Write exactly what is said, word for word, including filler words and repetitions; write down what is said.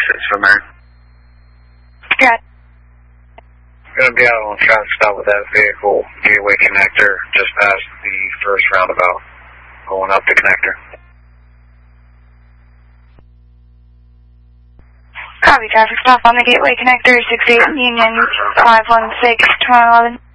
six for Mary. Got it. Going to be out on a traffic stop with that vehicle, gateway connector, just past the first roundabout, going up the connector. Copy, traffic stop on the gateway connector, six eight Union five one six, twenty eleven.